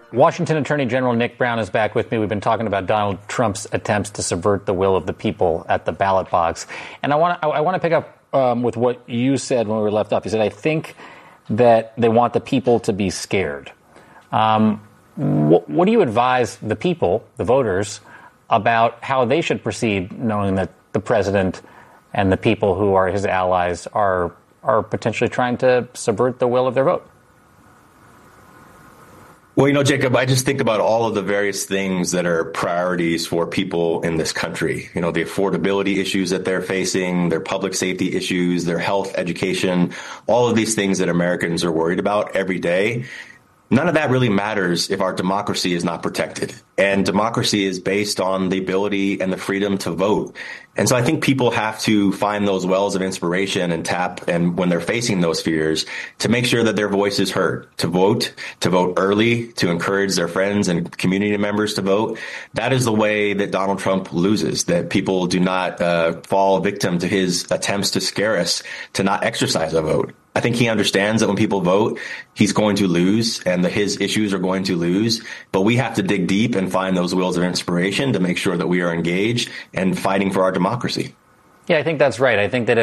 Washington Attorney General Nick Brown is back with me. We've been talking about Donald Trump's attempts to subvert the will of the people at the ballot box. And I want to pick up with what you said when we were left off. You said, I think that they want the people to be scared. What do you advise the people, the voters, about how they should proceed, knowing that the president and the people who are his allies are potentially trying to subvert the will of their vote? Well, Jacob, I just think about all of the various things that are priorities for people in this country. The affordability issues that they're facing, their public safety issues, their health, education, all of these things that Americans are worried about every day. None of that really matters if our democracy is not protected. And democracy is based on the ability and the freedom to vote. And so I think people have to find those wells of inspiration and tap, and when they're facing those fears, to make sure that their voice is heard, to vote early, to encourage their friends and community members to vote. That is the way that Donald Trump loses, that people do not fall victim to his attempts to scare us to not exercise a vote. I think he understands that when people vote, he's going to lose and that his issues are going to lose. But we have to dig deep and find those wheels of inspiration to make sure that we are engaged and fighting for our democracy. Yeah, I think that's right. I think that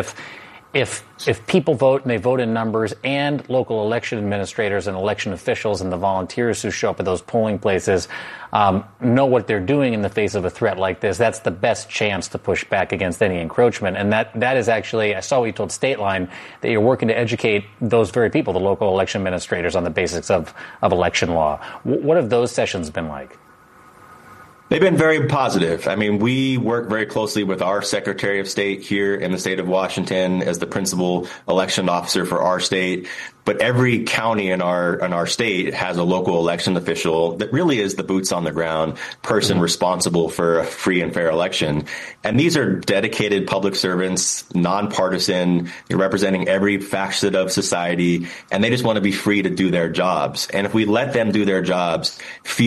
if people vote and they vote in numbers, and local election administrators and election officials and the volunteers who show up at those polling places know what they're doing in the face of a threat like this, that's the best chance to push back against any encroachment. And that is actually, I saw what you told State Line, that you're working to educate those very people, the local election administrators, on the basics of election law. What have those sessions been like? They've been very positive. I mean, we work very closely with our Secretary of State here in the state of Washington as the principal election officer for our state. But every county in our state has a local election official that really is the boots on the ground person responsible for a free and fair election. And these are dedicated public servants, nonpartisan, representing every facet of society, and they just want to be free to do their jobs. And if we let them do their jobs,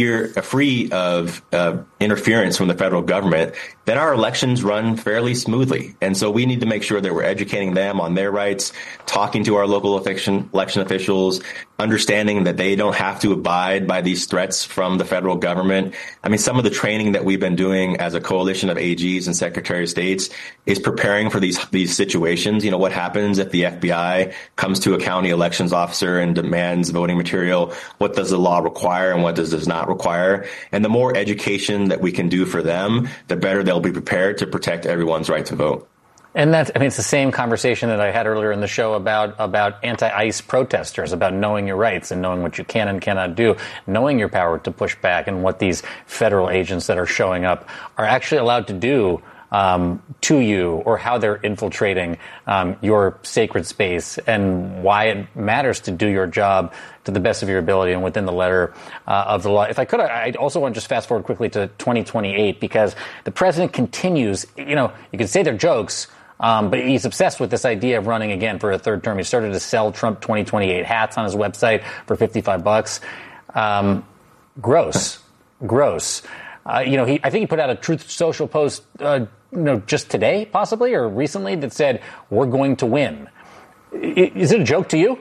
free of interference from the federal government, then our elections run fairly smoothly. And so we need to make sure that we're educating them on their rights, talking to our local election officials, understanding that they don't have to abide by these threats from the federal government. I mean, some of the training that we've been doing as a coalition of AGs and Secretary of States is preparing for these situations. What happens if the FBI comes to a county elections officer and demands voting material? What does the law require and what does not require? And the more education that we can do for them, the better they'll be prepared to protect everyone's right to vote. And it's the same conversation that I had earlier in the show about anti-ICE protesters, about knowing your rights and knowing what you can and cannot do, knowing your power to push back, and what these federal agents that are showing up are actually allowed to do to you, or how they're infiltrating your sacred space, and why it matters to do your job to the best of your ability and within the letter of the law. If I could, I'd also want to just fast forward quickly to 2028, because the president continues, you could say they're jokes, but he's obsessed with this idea of running again for a third term. He started to sell Trump 2028 hats on his website for $55. Gross. I think he put out a Truth Social post, just today, possibly, or recently, that said, "We're going to win." Is it a joke to you?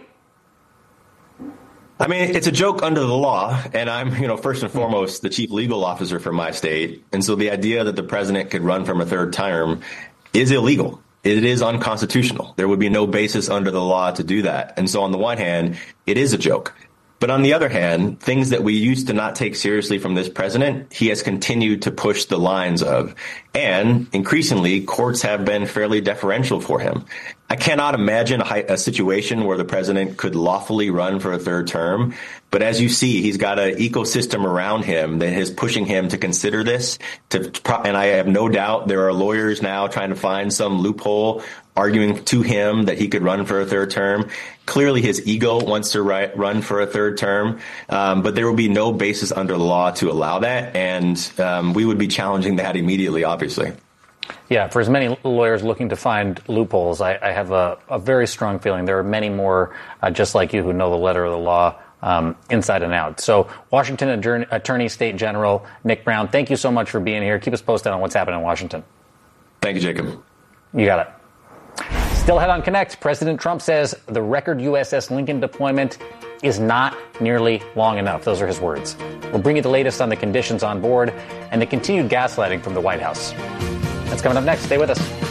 I mean, it's a joke under the law, and I'm, first and foremost, the chief legal officer for my state. And so the idea that the president could run from a third term is illegal. It is unconstitutional. There would be no basis under the law to do that. And so on the one hand, it is a joke. But on the other hand, things that we used to not take seriously from this president, he has continued to push the lines of. And increasingly, courts have been fairly deferential for him. I cannot imagine a situation where the president could lawfully run for a third term. But as you see, he's got an ecosystem around him that is pushing him to consider this. And I have no doubt there are lawyers now trying to find some loophole, arguing to him that he could run for a third term. Clearly, his ego wants to run for a third term, but there will be no basis under the law to allow that. And we would be challenging that immediately, obviously. Yeah, for as many lawyers looking to find loopholes, I have a very strong feeling there are many more just like you who know the letter of the law inside and out. So Washington Attorney State General Nick Brown, thank you so much for being here. Keep us posted on what's happening in Washington. Thank you, Jacob. You got it. Still ahead on Connect, President Trump says the record USS Lincoln deployment is not nearly long enough. Those are his words. We'll bring you the latest on the conditions on board and the continued gaslighting from the White House. That's coming up next. Stay with us.